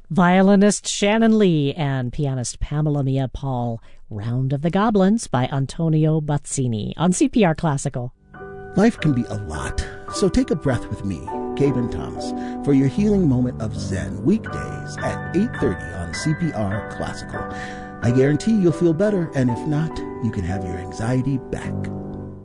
Violinist Shannon Lee and pianist Pamela Mia Paul. Round of the Goblins by Antonio Bazzini on CPR Classical. Life can be a lot, so take a breath with me, Gaben Thomas, for your healing moment of Zen, weekdays at 8:30 on CPR Classical. I guarantee you'll feel better, and if not, you can have your anxiety back.